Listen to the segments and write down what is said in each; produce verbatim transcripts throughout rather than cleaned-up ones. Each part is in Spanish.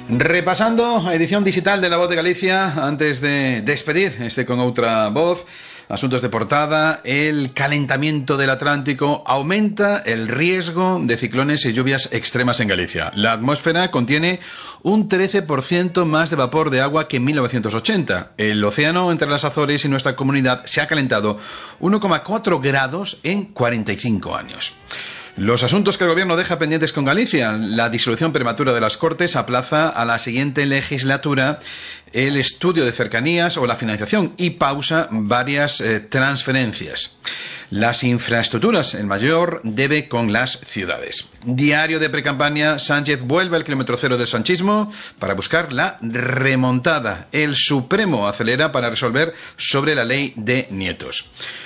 Repasando a edición digital de La Voz de Galicia, antes de despedir este con outra voz, asuntos de portada: el calentamiento del Atlántico aumenta el riesgo de ciclones y lluvias extremas en Galicia. La atmósfera contiene un trece por ciento más de vapor de agua que en mil novecientos ochenta. El océano entre las Azores y nuestra comunidad se ha calentado uno coma cuatro grados en cuarenta y cinco años. Los asuntos que el Gobierno deja pendientes con Galicia: la disolución prematura de las Cortes aplaza a la siguiente legislatura el estudio de cercanías o la financiación y pausa varias eh, transferencias. Las infraestructuras, el mayor debe con las ciudades. Diario de precampaña: Sánchez vuelve al kilómetro cero del sanchismo para buscar la remontada. El Supremo acelera para resolver sobre la ley de nietos.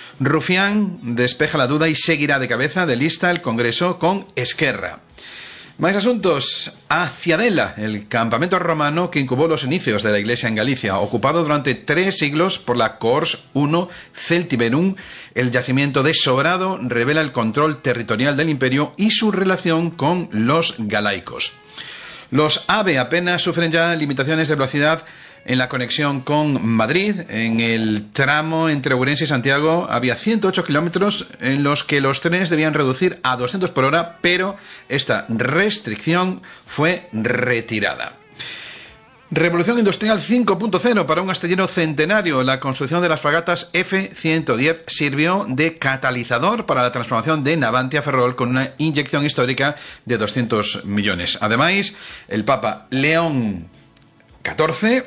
Rufián despeja la duda y seguirá de cabeza de lista el Congreso con Esquerra. Más asuntos. A Ciadela, el campamento romano que incubó los inicios de la Iglesia en Galicia, ocupado durante tres siglos por la Cohors I Celtiberum. El yacimiento de Sobrado revela el control territorial del imperio y su relación con los galaicos. Los AVE apenas sufren ya limitaciones de velocidad en la conexión con Madrid. En el tramo entre Ourense y Santiago había ciento ocho kilómetros en los que los trenes debían reducir a doscientos por hora, pero esta restricción fue retirada. Revolución Industrial cinco punto cero para un astillero centenario. La construcción de las fragatas F ciento diez sirvió de catalizador para la transformación de Navantia Ferrol con una inyección histórica de doscientos millones. Además, el Papa León catorce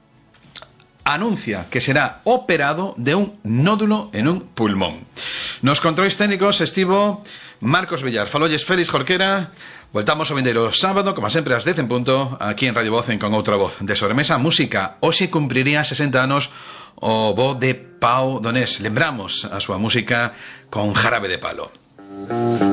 anuncia que será operado de un nódulo en un pulmón. Nos controles técnicos estivo Marcos Villar. Falolles Félix Jorquera. Voltamos o vindeiro sábado, como sempre, ás dez en punto, aquí en Radio Voz en Con Outra Voz. De sobremesa, música. Hoxe cumpriría sesenta anos o bo de Pau Donés. Lembramos a súa música con Jarabe de Palo.